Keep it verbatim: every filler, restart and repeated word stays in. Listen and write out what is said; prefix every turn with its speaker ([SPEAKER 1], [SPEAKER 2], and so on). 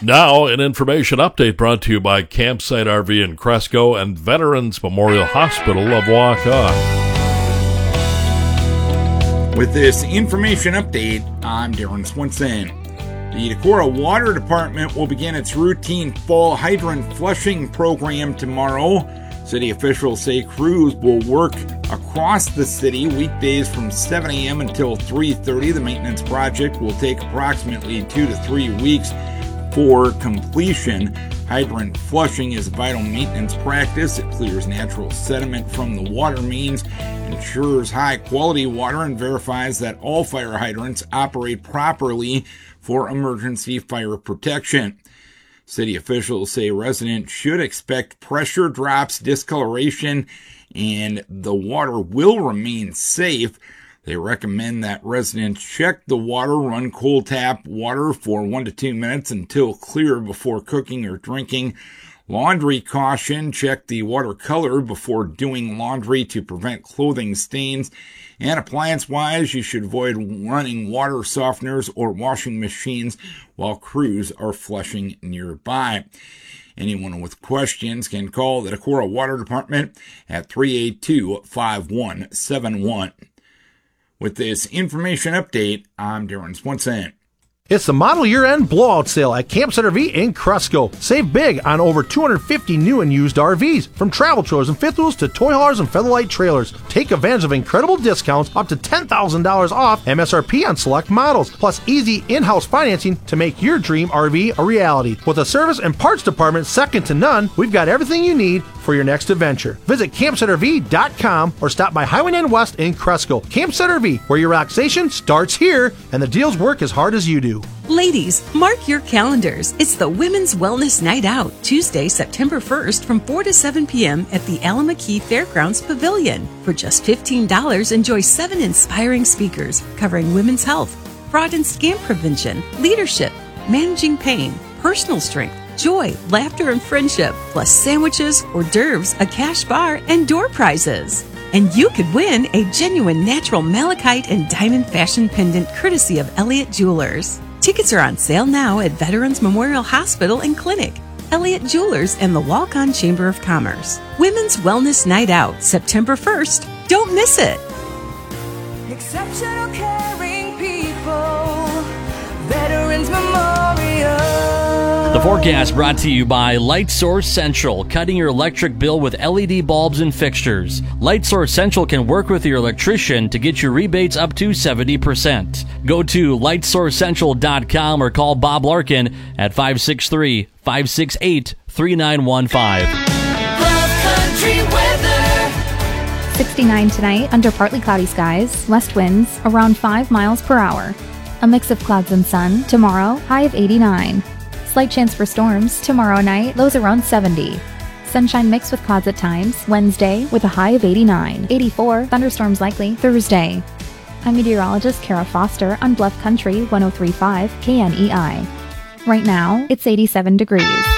[SPEAKER 1] Now, an information update brought to you by Campsite R V in Cresco and Veterans Memorial Hospital of Waukah.
[SPEAKER 2] With this information update, I'm Darren Swinson. The Decorah Water Department will begin its routine fall hydrant flushing program tomorrow. City officials say crews will work across the city weekdays from seven a.m. until three thirty. The maintenance project will take approximately two to three weeks for completion. Hydrant flushing is a vital maintenance practice. It clears natural sediment from the water mains, ensures high-quality water, and verifies that all fire hydrants operate properly for emergency fire protection. City officials say residents should expect pressure drops, discoloration, and the water will remain safe. They recommend that residents check the water, run cold tap water for one to two minutes until clear before cooking or drinking. Laundry caution, check the water color before doing laundry to prevent clothing stains. And appliance-wise, you should avoid running water softeners or washing machines while crews are flushing nearby. Anyone with questions can call the Decorah Water Department at three eight two, five one seven one. With this information update, I'm Darren Swinson.
[SPEAKER 3] It's the model year-end blowout sale at Campsite R V in Cresco. Save big on over two hundred fifty new and used R Vs, from travel trailers and fifth wheels to toy haulers and featherlight trailers. Take advantage of incredible discounts up to ten thousand dollars off M S R P on select models, plus easy in-house financing to make your dream R V a reality. With a service and parts department second to none, we've got everything you need for your next adventure. Visit campsite R V dot com or stop by Highway nine West in Cresco. Campsite R V, where your relaxation starts here and the deals work as hard as you do.
[SPEAKER 4] Ladies, mark your calendars. It's the Women's Wellness Night Out, Tuesday, September first from four to seven p.m. at the Alameda Fairgrounds Pavilion. For just fifteen dollars, enjoy seven inspiring speakers covering women's health, fraud and scam prevention, leadership, managing pain, personal strength, joy, laughter, and friendship, plus sandwiches, hors d'oeuvres, a cash bar, and door prizes. And you could win a genuine natural malachite and diamond fashion pendant courtesy of Elliott Jewelers. Tickets are on sale now at Veterans Memorial Hospital and Clinic, Elliott Jewelers, and the Waukon Chamber of Commerce. Women's Wellness Night Out, September first. Don't miss it.
[SPEAKER 5] Exceptional caring people, Veterans Memorial.
[SPEAKER 6] The forecast brought to you by Light Source Central, cutting your electric bill with L E D bulbs and fixtures. Light Source Central can work with your electrician to get you rebates up to seventy percent. Go to light source central dot com or call Bob Larkin at five six three, five six eight, three nine one five.
[SPEAKER 5] Love Country weather.
[SPEAKER 7] sixty-nine tonight, under partly cloudy skies, west winds around five miles per hour. A mix of clouds and sun. Tomorrow, high of eighty-nine. Slight chance for storms. Tomorrow night, lows around seventy. Sunshine mixed with clouds at times. Wednesday, with a high of eighty-nine. eighty-four, thunderstorms likely. Thursday. I'm meteorologist Kara Foster on Bluff Country one oh three point five K N E I. Right now, it's eighty-seven degrees.